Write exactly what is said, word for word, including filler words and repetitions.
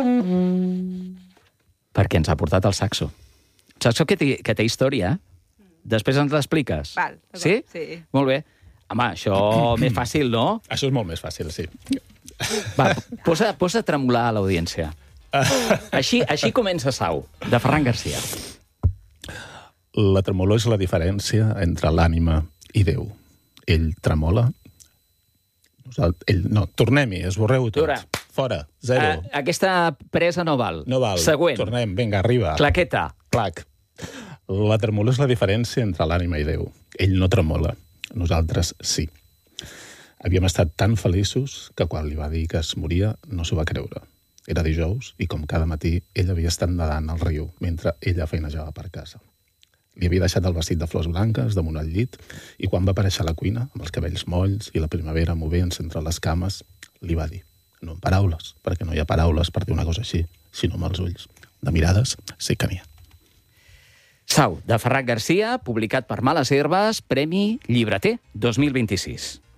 Perquè ens ha portat el saxo. Saxo que té, que té història. Després ens l'expliques. Val. Sí? Sí. Molt bé. Home, això més fàcil, no? Això és molt més fàcil, sí. Va, posa, posa a tremolar a l'audiència. Així, així comença Sau, de Ferran Garcia. La tremolor és la diferència entre l'ànima i Déu. Ell tremola. Nosaltres, ell, no, tornem-hi, esborreu-ho tot. Dura. Fora, zero. Uh, aquesta presa no val. No val. Següent. Tornem, vinga, arriba. Claqueta. Clac. La tremolor és la diferència entre l'ànima i Déu. Ell no tremola, nosaltres sí. Havíem estat tan feliços que quan li va dir que es moria no s'ho va creure. Era dijous i com cada matí ell havia estat nedant al riu mentre ella feinejava per casa. Li havia deixat el vestit de flors blanques damunt el llit i quan va aparèixer a la cuina, amb els cabells molls i la primavera movent-se entre les cames, li va dir, no en paraules, perquè no hi ha paraules per dir una cosa així, sinó amb els ulls. De mirades sí que n'hi ha. Sau, de Ferran Garcia, publicat per Males Herbes, Premi Llibreter dos mil vint-i-sis.